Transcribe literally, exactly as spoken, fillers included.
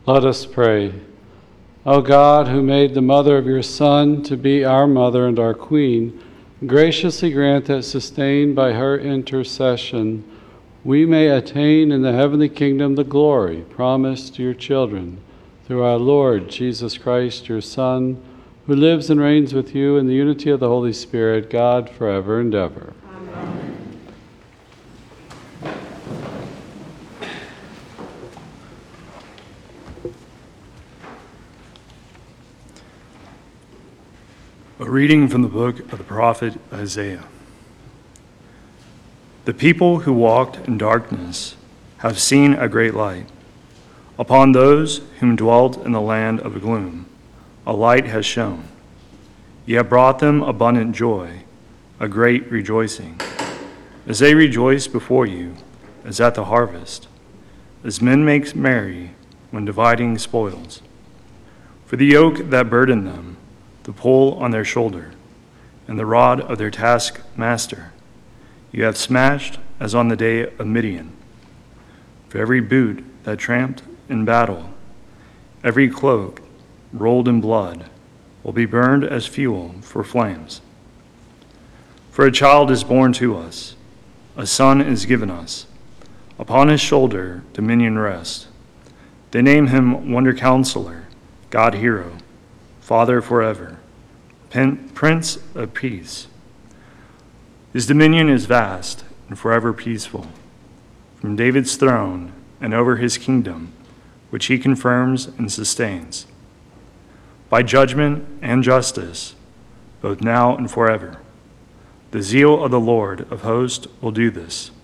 Let us pray. O God, who made the mother of your Son to be our mother and our Queen, graciously grant that, sustained by her intercession, we may attain in the heavenly kingdom the glory promised to your children, through our Lord Jesus Christ, your Son, who lives and reigns with you in the unity of the Holy Spirit, God, forever and ever. Amen. A reading from the book of the prophet Isaiah. The people who walked in darkness have seen a great light. Upon those whom dwelt in the land of gloom, a light has shone. You have brought them abundant joy, a great rejoicing, as they rejoice before you, as at the harvest, as men make merry when dividing spoils. For the yoke that burdened them, the pole on their shoulder, and the rod of their taskmaster, you have smashed as on the day of Midian. For every boot that tramped in battle, every cloak rolled in blood, will be burned as fuel for flames. For a child is born to us, a son is given us. Upon his shoulder dominion rests. They name him Wonder Counselor, God Hero, Father forever, Prince of Peace. His dominion is vast and forever peaceful. From David's throne and over his kingdom, which he confirms and sustains, by judgment and justice, both now and forever. The zeal of the Lord of hosts will do this.